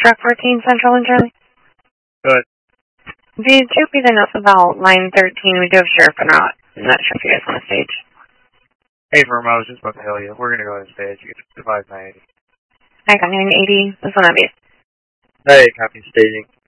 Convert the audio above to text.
Truck 14, Central and Charlie. Good. Did you be the notes about line 13? We do have sheriff or not. I'm not sure if you guys want to stage. Hey, Verma, I was just about to tell you. We're going to go to the stage. You can divide 980. I got 980. This one on base. Hey, copy staging.